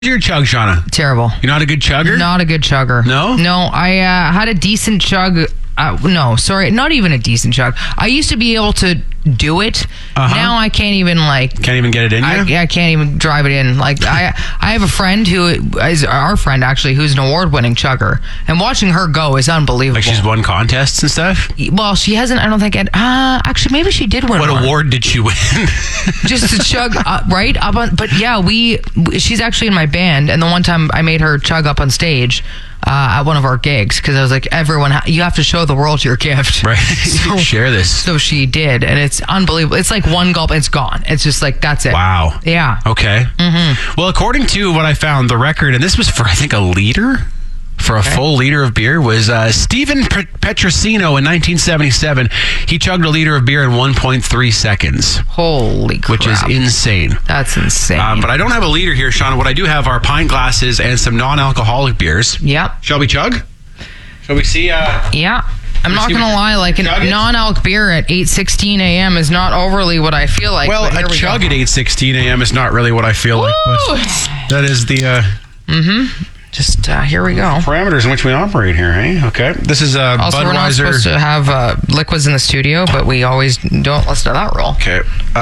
Your chug, Shauna. Terrible. You're not a good chugger? Not a good chugger. No? No, I had a decent chug. No, sorry, not even a decent chug. I used to be able to do it. Now I can't even Can't even get it in you? I can't even drive it in. Like I have a friend who is our friend actually, who's an award-winning chugger, and watching her go is unbelievable. Like she's won contests and stuff? Well, she hasn't. I don't think. Actually, maybe she did win. What one. award did she win? Just to chug right up on. But yeah, she's actually in my band, and the one time I made her chug up on stage. At one of our gigs, because I was like, everyone, you have to show the world your gift. Right. So, share this. So she did, and it's unbelievable. It's like one gulp, it's gone. It's just like, that's it. Wow. Yeah. Okay. Mm-hmm. Well, according to what I found, the record, and this was for, I think, a liter? For a full liter of beer was Stephen Petrosino in 1977. He chugged a liter of beer in 1.3 seconds. Holy crap. Which is insane. That's insane. But I don't have a liter here, Shauna. What I do have are pint glasses and some non-alcoholic beers. Yep. Shall we chug? Shall we see? Yeah. I'm not going to lie, like a non-alc beer at 8:16 a.m. is not overly what I feel like. Well, a chug at 8:16 a.m. is not really what I feel like. But that is the... Just here we go. Parameters in which we operate here, eh? Okay. This is also, Budweiser. We're not supposed to have liquids in the studio, but we always don't listen to that rule. Okay.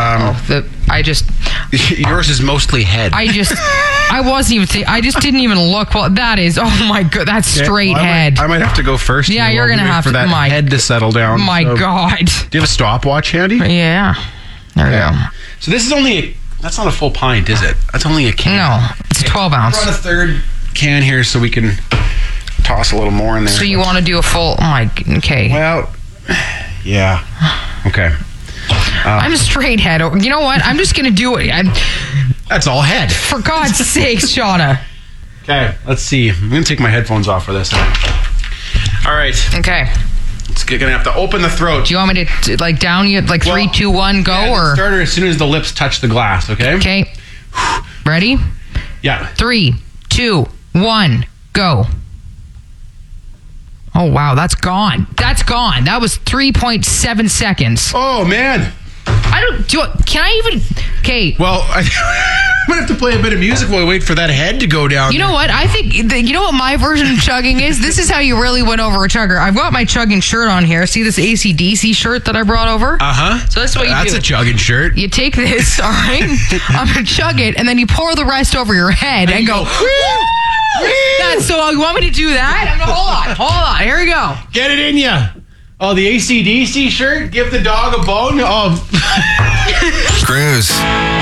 Yours is mostly head. I wasn't even saying. I just didn't even look. Well, that is. Oh my god, that's straight head. I might have to go first. Yeah, you're gonna have for that head to settle down. My god. Do you have a stopwatch handy? Yeah. There we go. So this is only that's not a full pint, is it? That's only a can. No, it's a 12 ounce. We're on a third can here, so we can toss a little more in there. So you want to do a full? Okay. Well, yeah. Okay. I'm straight head. You know what? I'm just gonna do it. That's all head. For God's sake, Shauna. Okay, let's see. I'm gonna take my headphones off for this. All right. Okay. It's gonna have to open the throat. Do you want me to like down you like 3, 2, 1, go or start her as soon as the lips touch the glass? Okay. Okay. Ready? Yeah. 3, 2, 1, go. Oh wow, that's gone. That's gone. That was 3.7 seconds. Oh man. Can I even? Okay. Well, I'm gonna have to play a bit of music while we wait for that head to go down. You know what? I think you know what my version of chugging is. This is how you really went over a chugger. I've got my chugging shirt on here. See this AC/DC shirt that I brought over? So that's what you do. That's a chugging shirt. You take this, all right? I'm gonna chug it, and then you pour the rest over your head and go. That's so. You want me to do that? Hold on. Here we go. Get it in ya. Oh, the AC/DC shirt? Give the dog a bone? Oh. Screws.